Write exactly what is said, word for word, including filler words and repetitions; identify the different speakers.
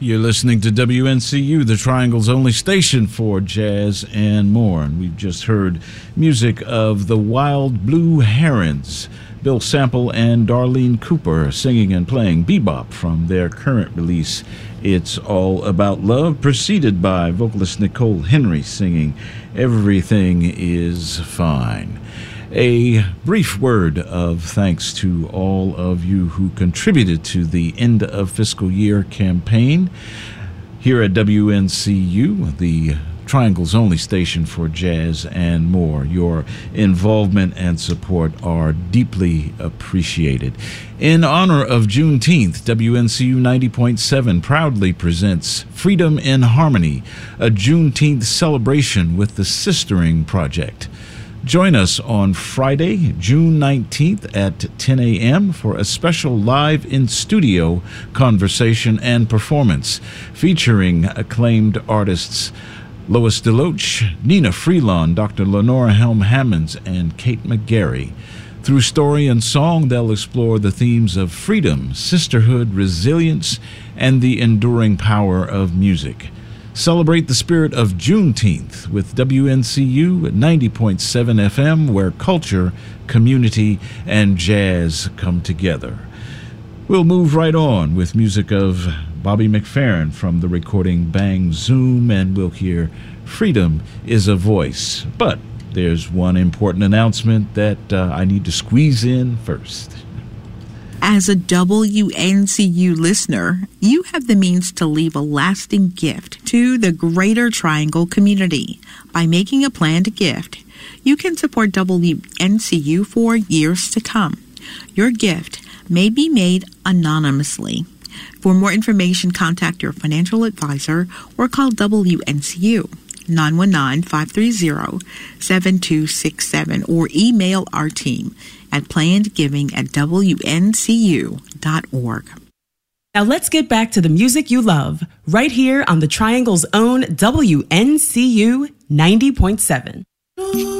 Speaker 1: You're listening to W N C U, the Triangle's only station for jazz and more. And we've just heard music of the Wild Blue Herons, Bill Sample and Darlene Cooper singing and playing bebop from their current release, It's All About Love, preceded by vocalist Nicole Henry singing Everything Is Fine. A brief word of thanks to all of you who contributed to the End of Fiscal Year campaign here at W N C U, the Triangle's only station for jazz and more. Your involvement and support are deeply appreciated. In honor of Juneteenth, W N C U ninety point seven proudly presents Freedom in Harmony, a Juneteenth celebration with the Sistering Project. Join us on Friday, June nineteenth at ten a.m. for a special live in-studio conversation and performance featuring acclaimed artists Lois DeLoach, Nina Freelon, Doctor Lenora Helm-Hammonds, and Kate McGarry. Through story and song, they'll explore the themes of freedom, sisterhood, resilience, and the enduring power of music. Celebrate the spirit of Juneteenth with W N C U at ninety point seven F M, where culture, community, and jazz come together. We'll move right on with music of Bobby McFerrin from the recording Bang Zoom, and we'll hear Freedom is a Voice. But there's one important announcement that uh, I need to squeeze in first.
Speaker 2: As a W N C U listener, you have the means to leave a lasting gift to the Greater Triangle community. By making a planned gift, you can support W N C U for years to come. Your gift may be made anonymously. For more information, contact your financial advisor or call W N C U nine one nine, five three zero, seven two six seven or email our team at plannedgiving at W N C U dot org.
Speaker 3: Now let's get back to the music you love, right here on the Triangle's own W N C U ninety point seven.